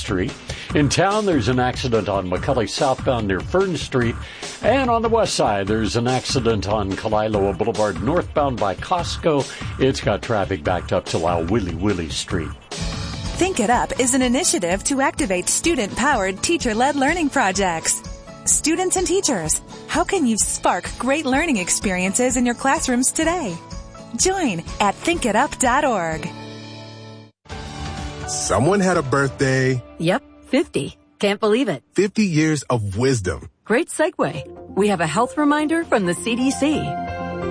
Street. In town, there's an accident on McCully southbound near Fern Street. And on the west side, there's an accident on Kalaeloa Boulevard northbound by Costco. It's got traffic backed up to Willie Street. Think It Up is an initiative to activate student-powered, teacher-led learning projects. Students and teachers, how can you spark great learning experiences in your classrooms today? Join at thinkitup.org. Someone had a birthday. Yep, 50. Can't believe it. 50 years of wisdom. Great segue. We have a health reminder from the CDC.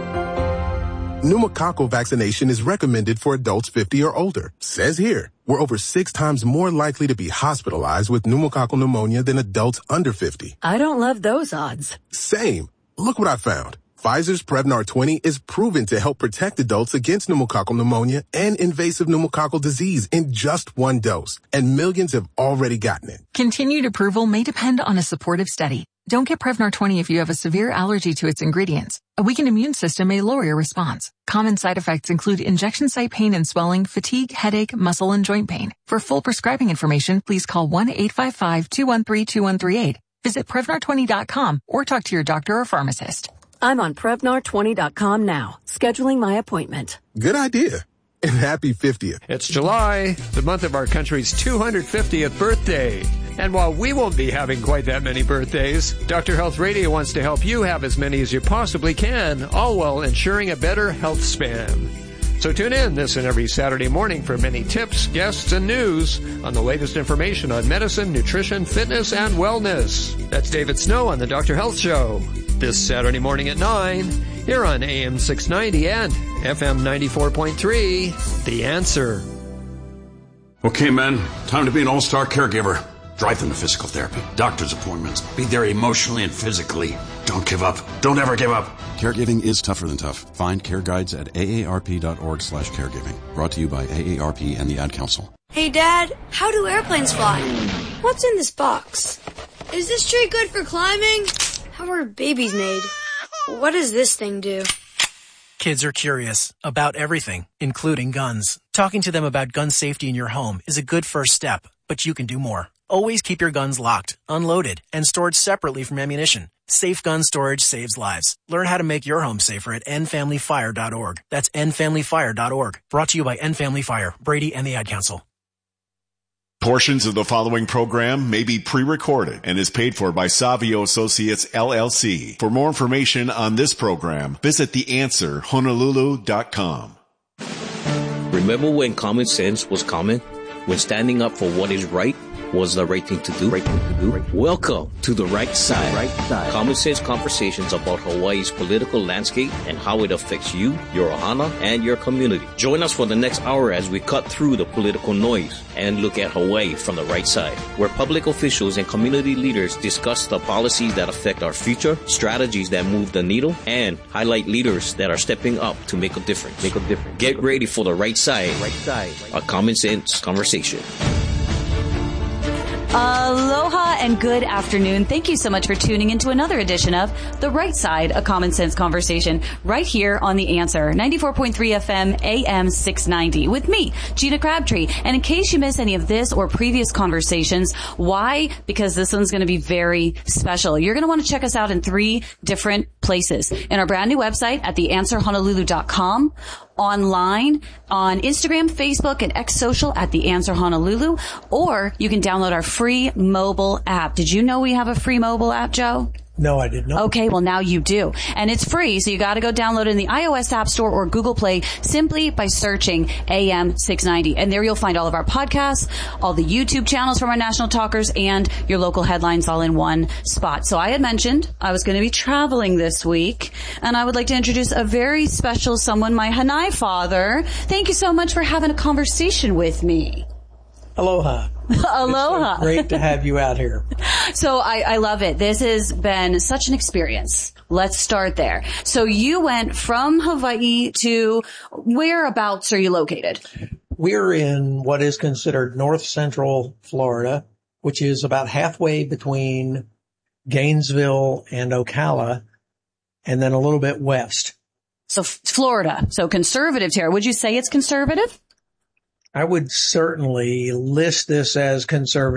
Pneumococcal vaccination is recommended for adults 50 or older. Says here, we're over 6 times more likely to be hospitalized with pneumococcal pneumonia than adults under 50. I don't love those odds. Same. Look what I found. Pfizer's Prevnar 20 is proven to help protect adults against pneumococcal pneumonia and invasive pneumococcal disease in just 1 dose. And millions have already gotten it. Continued approval may depend on a supportive study. Don't get Prevnar 20 if you have a severe allergy to its ingredients. A weakened immune system may lower your response. Common side effects include injection site pain and swelling, fatigue, headache, muscle, and joint pain. For full prescribing information, please call 1-855-213-2138. Visit Prevnar20.com or talk to your doctor or pharmacist. I'm on Prevnar20.com now, scheduling my appointment. Good idea. And happy 50th. It's July, the month of our country's 250th birthday. And while we won't be having quite that many birthdays, Dr. Health Radio wants to help you have as many as you possibly can, all while ensuring a better health span. So tune in this and every Saturday morning for many tips, guests, and news on the latest information on medicine, nutrition, fitness, and wellness. That's David Snow on the Dr. Health Show. This Saturday morning at 9, here on AM 690 and FM 94.3, The Answer. Okay, men, time to be an all-star caregiver. Drive them to physical therapy, doctor's appointments. Be there emotionally and physically. Don't give up. Don't ever give up. Caregiving is tougher than tough. Find care guides at aarp.org/caregiving. Brought to you by AARP and the Ad Council. Hey, Dad, how do airplanes fly? What's in this box? Is this tree good for climbing? How are babies made? What does this thing do? Kids are curious about everything, including guns. Talking to them about gun safety in your home is a good first step, but you can do more. Always keep your guns locked, unloaded, and stored separately from ammunition. Safe gun storage saves lives. Learn how to make your home safer at endfamilyfire.org. That's endfamilyfire.org. Brought to you by End Family Fire, Brady, and the Ad Council. Portions of the following program may be pre-recorded and is paid for by Savio Associates, LLC. For more information on this program, visit theanswerhonolulu.com. Remember when common sense was common? When standing up for what is right was the right thing to do? Welcome to The Right Side. Common sense conversations about Hawaii's political landscape and how it affects you, your ohana, and your community. Join us for the next hour as we cut through the political noise and look at Hawaii from the right side, where public officials and community leaders discuss the policies that affect our future, strategies that move the needle, and highlight leaders that are stepping up to make a difference. Get ready for The Right Side, a common sense conversation. Aloha and good afternoon. Thank you so much for tuning into another edition of The Right Side, a common sense conversation, right here on The Answer, 94.3 FM, AM 690, with me, Gina Crabtree. And in case you missed any of this or previous conversations, why? Because this one's going to be very special. You're going to want to check us out in 3 different places. In our brand new website at theanswerhonolulu.com, online, on Instagram, Facebook, and X Social at The Answer Honolulu, or you can download our free mobile app. Did you know we have a free mobile app, Joe? No, I did not. Okay, well now you do. And it's free, so you gotta go download it in the iOS App Store or Google Play simply by searching AM 690. And there you'll find all of our podcasts, all the YouTube channels from our national talkers, and your local headlines all in one spot. So I had mentioned I was gonna be traveling this week, and I would like to introduce a very special someone, my Hanai father. Thank you so much for having a conversation with me. Aloha. Aloha. It's so great to have you out here. So I love it. This has been such an experience. Let's start there. So you went from Hawaii to whereabouts are you located? We're in what is considered north central Florida, which is about halfway between Gainesville and Ocala, and then a little bit west. So Florida. So conservative territory. Would you say it's conservative? I would certainly list this as conservative.